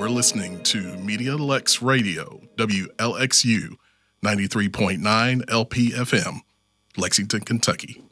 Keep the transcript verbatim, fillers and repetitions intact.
You're listening to Media Lex Radio, W L X U ninety-three point nine L P F M, Lexington, Kentucky.